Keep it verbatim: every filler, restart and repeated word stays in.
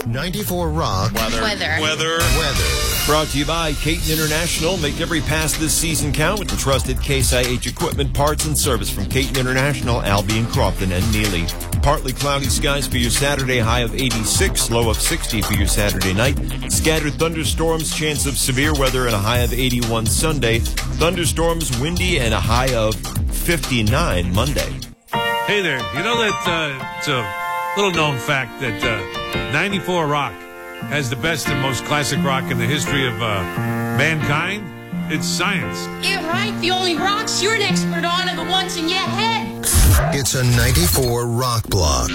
ninety-four Rock. Weather. Weather. Weather. Weather. Brought to you by Caton International. Make every pass this season count with the trusted Case I H equipment, parts, and service from Caton International, Albion, Crofton, and Neely. Partly cloudy skies for your Saturday, high of eighty-six, low of sixty for your Saturday night. Scattered thunderstorms, chance of severe weather, and a high of eighty-one Sunday. Thunderstorms, windy, and a high of fifty-nine Monday. Hey there, you know that uh, it's a little known fact that uh, ninety-four Rock has the best and most classic rock in the history of uh, mankind? It's science. Yeah, right. The only rocks you're an expert on are the ones in your head. It's a ninety-four Rock block.